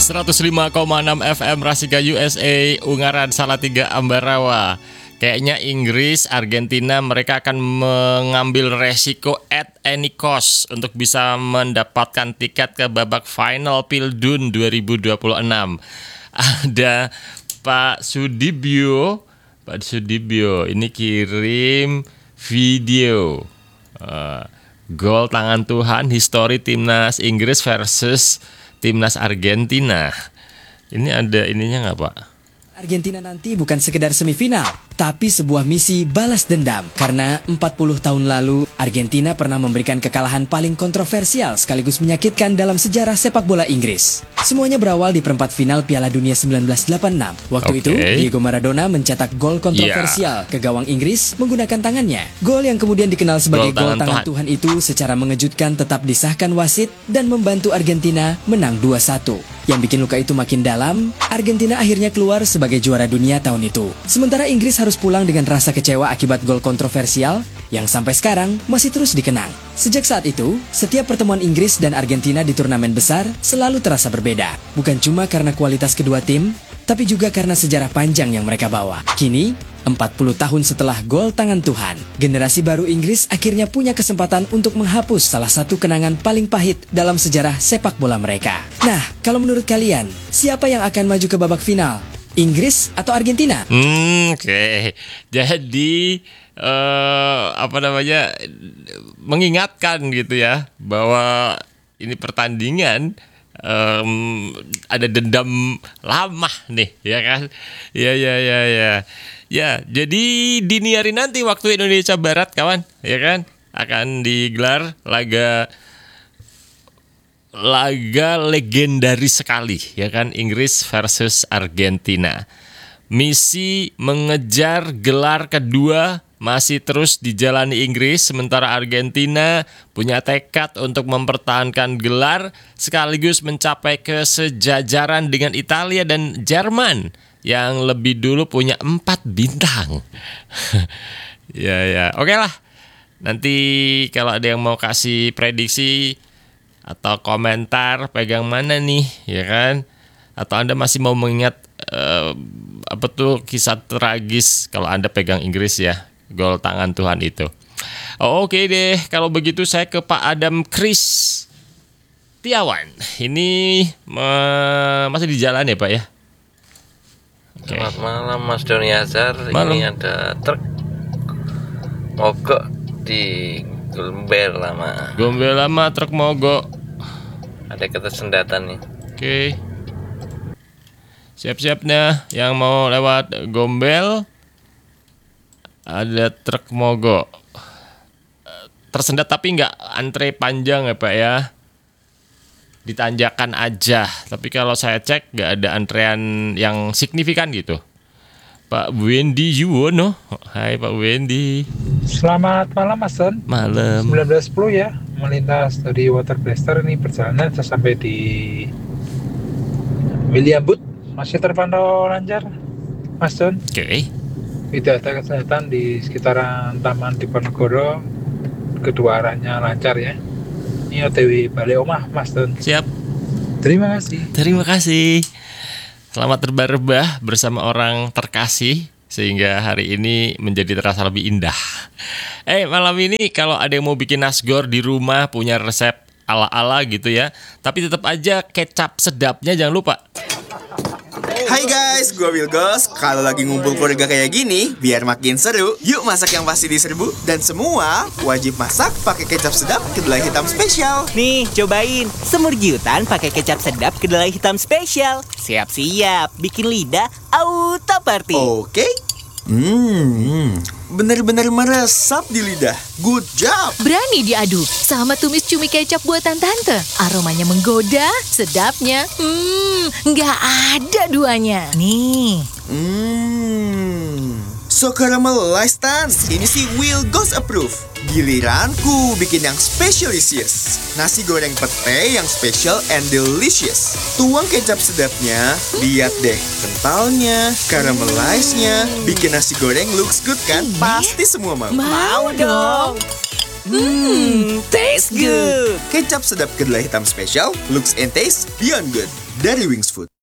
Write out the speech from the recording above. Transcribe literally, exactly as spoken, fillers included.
seratus lima koma enam F M Rasika U S A, Ungaran Salatiga Ambarawa. Kayaknya Inggris, Argentina mereka akan mengambil resiko at any cost untuk bisa mendapatkan tiket ke babak final Pildun dua ribu dua puluh enam. Ada Pak Sudibyo, Pak Sudibyo ini kirim video uh, gol tangan Tuhan histori timnas Inggris versus timnas Argentina. Ini ada ininya nggak, Pak? Argentina nanti bukan sekedar semifinal, tapi sebuah misi balas dendam. Karena empat puluh tahun lalu, Argentina pernah memberikan kekalahan paling kontroversial sekaligus menyakitkan dalam sejarah sepak bola Inggris. Semuanya berawal di perempat final Piala Dunia seribu sembilan ratus delapan puluh enam. Waktu okay. itu, Diego Maradona mencetak gol kontroversial yeah. ke gawang Inggris menggunakan tangannya. Gol yang kemudian dikenal sebagai gol, gol tangan, tangan Tuhan. Tuhan itu secara mengejutkan tetap disahkan wasit dan membantu Argentina menang dua satu. Yang bikin luka itu makin dalam, Argentina akhirnya keluar sebagai juara dunia tahun itu. Sementara Inggris harus pulang dengan rasa kecewa akibat gol kontroversial yang sampai sekarang masih terus dikenang. Sejak saat itu, setiap pertemuan Inggris dan Argentina di turnamen besar selalu terasa berbeda. Bukan cuma karena kualitas kedua tim, tapi juga karena sejarah panjang yang mereka bawa. Kini, empat puluh tahun setelah gol tangan Tuhan, generasi baru Inggris akhirnya punya kesempatan untuk menghapus salah satu kenangan paling pahit dalam sejarah sepak bola mereka. Nah, kalau menurut kalian, siapa yang akan maju ke babak final? Inggris atau Argentina? Hmm, oke. Okay. Jadi uh, apa namanya mengingatkan gitu ya bahwa ini pertandingan um, ada dendam lama nih, ya kan? Ya ya ya ya. Ya, jadi dini hari nanti waktu Indonesia Barat, kawan, ya kan, akan digelar laga laga legendaris sekali, ya kan, Inggris versus Argentina. Misi mengejar gelar kedua masih terus dijalani Inggris, sementara Argentina punya tekad untuk mempertahankan gelar sekaligus mencapai kesejajaran dengan Italia dan Jerman yang lebih dulu punya empat bintang. Ya ya, oke lah. Nanti kalau ada yang mau kasih prediksi atau komentar pegang mana nih, ya kan? Atau Anda masih mau mengingat uh, apa tuh kisah tragis kalau Anda pegang Inggris ya, gol tangan Tuhan itu. Oh, oke okay deh, kalau begitu saya ke Pak Adam Kris Tiawan. Ini uh, masih di jalan ya, Pak ya? Okay. Selamat malam Mas Doni Azhar. Malam. Ini ada truk mogok di Gombel Lama. Gombel Lama truk mogok. Ada ketersendatan nih. Oke. Okay. Siap-siap nah yang mau lewat Gombel. Ada truk mogok. Tersendat tapi nggak antre panjang ya Pak ya. Ditanjakan aja. Tapi kalau saya cek nggak ada antrean yang signifikan gitu. Pak Wendy Yuwono. Hai Pak Wendy. Selamat malam Mas Don. Malam. sembilan belas sepuluh ya. Melintas dari Water Blaster ini perjalanan saya sampai di William Booth. Masih terpantau lancar Mas Don. Oke. Okay. Tidak ada kesehatan di sekitaran Taman Diponegoro. Kedua arahnya lancar ya. Ini O T W balik omah Mas Don. Siap. Terima kasih. Terima kasih. Selamat rebah-rebah bersama orang terkasih sehingga hari ini menjadi terasa lebih indah. Eh malam ini kalau ada yang mau bikin nasgor di rumah punya resep ala-ala gitu ya, tapi tetap aja kecap sedapnya jangan lupa. Hai guys, gue Wilgos. Kalau lagi ngumpul keluarga kayak gini, biar makin seru, yuk masak yang pasti diserbu. Dan semua wajib masak pakai kecap sedap kedelai hitam spesial. Nih, cobain semur giutan pakai kecap sedap kedelai hitam spesial. Siap-siap, bikin lidah auto party. Oke. Hmm, bener-bener meresap di lidah. Good job. Berani diadu sama tumis cumi kecap buatan tante. Aromanya menggoda, sedapnya, hmm, nggak ada duanya. Nih. Hmm, so caramelized tan. Ini sih Will Ghost approve. Giliranku bikin yang specialisius. Nasi goreng pete yang special and delicious. Tuang kecap sedapnya. Lihat deh, kentalnya, caramelized-nya. Bikin nasi goreng looks good kan? Pasti semua mau. Mau dong. Hmm, taste good. Kecap sedap kedelai hitam spesial, looks and taste beyond good dari Wings Food.